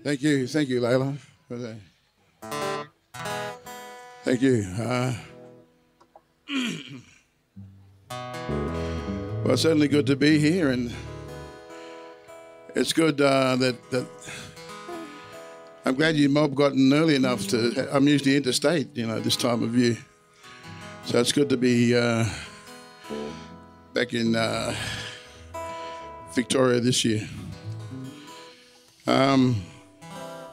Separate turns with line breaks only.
Thank you, Layla. Thank you. Well, it's certainly good to be here, and it's good that I'm glad you mob gotten early enough to. I'm usually interstate, this time of year, so it's good to be back in Victoria this year.